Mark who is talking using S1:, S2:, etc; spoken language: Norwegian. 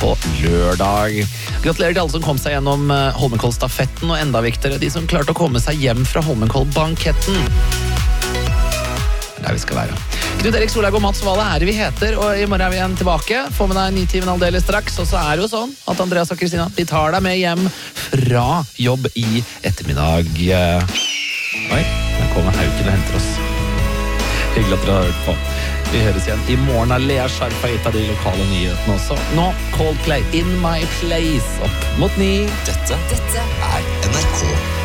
S1: på lørdag. Gratulerer til alle som kom seg gjennom Holmenkollstafetten, og enda viktigere, de som klarte å komme seg hjem fra Holmenkollbanketten. Der vi skal være. Knut Erik Solhaug og Mats Valle er vi heter, og i morgen er vi igjen tilbake. Få med deg 9-10 aldeles straks, og så er det jo sånn at Andreas og Kristina, de tar deg med hjem fra jobb i ettermiddag. Oi, der kommer Hauken og henter oss. Hyggelig at dere har hørt på. Vi høres igjen i morgen av Lea Sharp og gitt av de lokale nyhetene også. Nå, Coldplay, In My Place, opp mot 9.
S2: Dette er NRK.